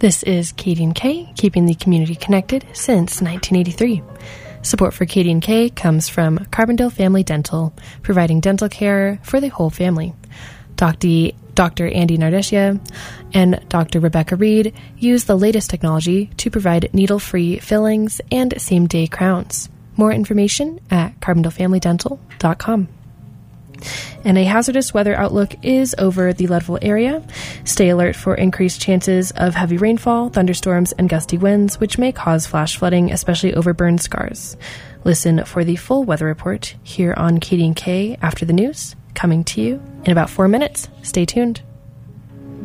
This is KD&K, keeping the community connected since 1983. Support for KD&K comes from Carbondale Family Dental, providing dental care for the whole family. Dr. Andy Nardescia and Dr. Rebecca Reed use the latest technology to provide needle-free fillings and same-day crowns. More information at carbondalefamilydental.com. And a hazardous weather outlook is over the Leadville area. Stay alert for increased chances of heavy rainfall, thunderstorms, and gusty winds, which may cause flash flooding, especially over burn scars. Listen for the full weather report here on KD&K after the news, coming to you in about 4 minutes. Stay tuned.